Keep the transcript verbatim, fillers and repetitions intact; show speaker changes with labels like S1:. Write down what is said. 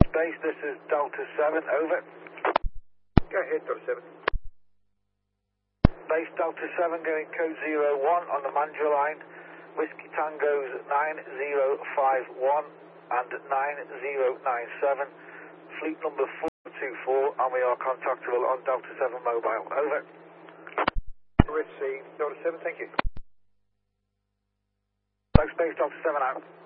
S1: Base, this is Delta seven, over.
S2: Go ahead, Delta seven.
S1: Base Delta seven going code zero one on the Mandra line. Whiskey Tangos nine zero five one and nine zero nine seven. Fleet number four two four, and we are contactable on Delta seven mobile, over.
S2: Received, Delta seven, thank you.
S1: Thanks, Base Delta seven out.